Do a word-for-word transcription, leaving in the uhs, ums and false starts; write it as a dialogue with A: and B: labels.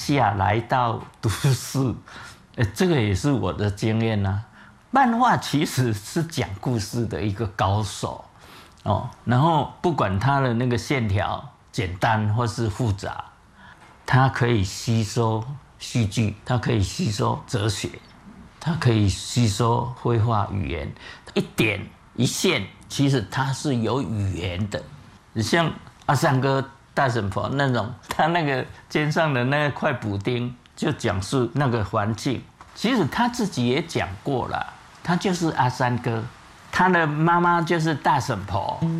A: 下来到都市，呃，这个也是我的经验啊。漫画其实是讲故事的一个高手哦，然后不管它的那个线条简单或是复杂，它可以吸收戏剧，它可以吸收哲学，它可以吸收绘画语言，一点一线，其实它是有语言的。像阿三哥大婶婆那种，他那个肩上的那块补丁，就讲述那个环境。其实他自己也讲过了，他就是阿三哥，他的妈妈就是大婶婆。